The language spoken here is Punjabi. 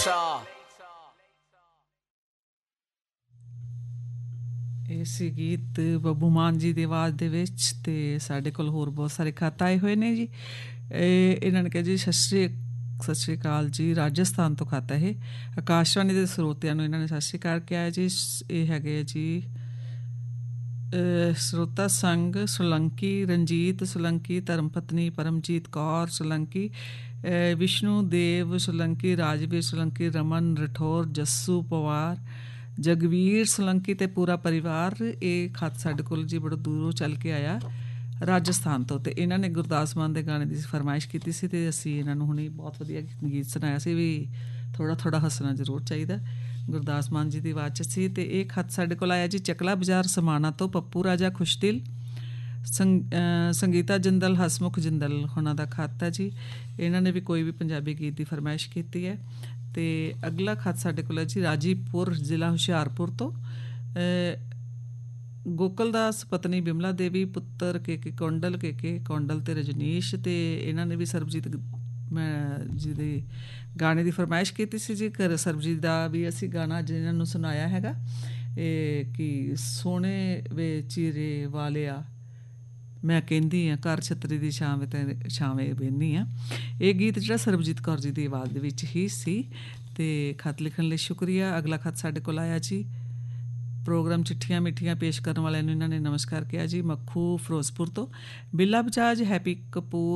ਇਹ ਸੀ ਗੀਤ ਬੱਬੂ ਮਾਨ ਜੀ ਦੀ ਆਵਾਜ਼ ਦੇ ਵਿੱਚ। ਅਤੇ ਸਾਡੇ ਕੋਲ ਹੋਰ ਬਹੁਤ ਸਾਰੇ ਖਤ ਆਏ ਹੋਏ ਨੇ ਜੀ। ਇਹਨਾਂ ਨੇ ਕਿਹਾ ਜੀ ਸਤਿ ਸ਼੍ਰੀ ਅਕਾਲ ਜੀ, ਰਾਜਸਥਾਨ ਤੋਂ ਖਤ ਹੈ ਇਹ। ਆਕਾਸ਼ਵਾਣੀ ਦੇ ਸਰੋਤਿਆਂ ਨੂੰ ਇਹਨਾਂ ਨੇ ਸਤਿ ਸ਼੍ਰੀ ਅਕਾਲ ਕਿਹਾ ਜੀ। ਇਹ ਹੈਗੇ ਜੀ ਸਰੋਤਾ ਸੰਘ ਸੋਲੰਕੀ, ਰਣਜੀਤ ਸੋਲੰਕੀ, ਧਰਮ ਪਤਨੀ ਪਰਮਜੀਤ ਕੌਰ ਸੋਲੰਕੀ, ਵਿਸ਼ਨੂੰ ਦੇਵ ਸੋਲੰਕੀ, ਰਾਜਵੀਰ ਸੋਲੰਕੀ, ਰਮਨ ਰਠੌਰ, ਜੱਸੂ ਪਵਾਰ, ਜਗਵੀਰ ਸੋਲੰਕੀ ਅਤੇ ਪੂਰਾ ਪਰਿਵਾਰ। ਇਹ ਖਤ ਸਾਡੇ ਕੋਲ ਜੀ ਬੜਾ ਦੂਰੋਂ ਚੱਲ ਕੇ ਆਇਆ, ਰਾਜਸਥਾਨ ਤੋਂ। ਅਤੇ ਇਹਨਾਂ ਨੇ ਗੁਰਦਾਸ ਮਾਨ ਦੇ ਗਾਣੇ ਦੀ ਫਰਮਾਇਸ਼ ਕੀਤੀ ਸੀ ਅਤੇ ਅਸੀਂ ਇਹਨਾਂ ਨੂੰ ਹੁਣੇ ਬਹੁਤ ਵਧੀਆ ਗੀਤ ਸੁਣਾਇਆ ਸੀ ਵੀ ਥੋੜ੍ਹਾ ਥੋੜ੍ਹਾ ਹੱਸਣਾ ਜ਼ਰੂਰ ਚਾਹੀਦਾ। ਗੁਰਦਾਸ ਮਾਨ ਜੀ ਦੀ ਆਵਾਜ਼ 'ਚ ਸੀ। ਅਤੇ ਇਹ ਖਤ ਸਾਡੇ ਕੋਲ ਆਇਆ ਜੀ ਚਕਲਾ ਬਾਜ਼ਾਰ ਸਮਾਣਾ ਤੋਂ ਪੱਪੂ ਰਾਜਾ ਖੁਸ਼ਦਿਲ, ਸੰਗੀਤਾ ਜਿੰਦਲ, ਹਸਮੁਖ ਜਿੰਦਲ ਉਹਨਾਂ ਦਾ ਖਤ ਹੈ ਜੀ। ਇਹਨਾਂ ਨੇ ਵੀ ਕੋਈ ਵੀ ਪੰਜਾਬੀ ਗੀਤ ਦੀ ਫਰਮਾਇਸ਼ ਕੀਤੀ ਹੈ। ਅਤੇ ਅਗਲਾ ਖਤ ਸਾਡੇ ਕੋਲ ਹੈ ਜੀ ਰਾਜੀਪੁਰ, ਜ਼ਿਲ੍ਹਾ ਹੁਸ਼ਿਆਰਪੁਰ ਤੋਂ ਗੋਕਲ ਦਾਸ, ਪਤਨੀ ਬਿਮਲਾ ਦੇਵੀ, ਪੁੱਤਰ ਕੇ ਕੌਂਡਲ ਕੌਂਡਲ ਅਤੇ ਰਜਨੀਸ਼। ਅਤੇ ਇਹਨਾਂ ਨੇ ਵੀ ਸਰਬਜੀਤ ਜੀ ਦੇ ਗਾਣੇ ਦੀ ਫਰਮਾਇਸ਼ ਕੀਤੀ ਸੀ ਜੀ। ਸਰਬਜੀਤ ਦਾ ਵੀ ਅਸੀਂ ਗਾਣਾ ਅੱਜ ਇਹਨਾਂ ਨੂੰ ਸੁਣਾਇਆ ਹੈਗਾ, ਇਹ ਕਿ ਸੋਹਣੇ ਵੇ ਚੀਰੇ ਵਾਲਿਆ ਮੈਂ ਕਹਿੰਦੀ ਹਾਂ, ਘਰ ਛੱਤਰੀ ਦੀ ਛਾਵੇਂ ਤੇ ਛਾਵੇਂ ਬਹਿੰਦੀ ਹਾਂ। ਇਹ ਗੀਤ ਜਿਹੜਾ ਸਰਬਜੀਤ ਕੌਰ ਜੀ ਦੀ ਆਵਾਜ਼ ਦੇ ਵਿੱਚ ਹੀ ਸੀ। ਅਤੇ ਖਤ ਲਿਖਣ ਲਈ ਸ਼ੁਕਰੀਆ। ਅਗਲਾ ਖਤ ਸਾਡੇ ਕੋਲ ਆਇਆ ਜੀ ਪ੍ਰੋਗਰਾਮ ਚਿੱਠੀਆਂ ਮਿੱਠੀਆਂ ਪੇਸ਼ ਕਰਨ ਵਾਲਿਆਂ ਨੂੰ ਇਹਨਾਂ ਨੇ ਨਮਸਕਾਰ ਕਿਹਾ ਜੀ। ਮੱਖੂ ਫਿਰੋਜ਼ਪੁਰ ਤੋਂ, ਬਿੱਲਾ ਬਜਾਜ, ਹੈਪੀ ਕਪੂਰ,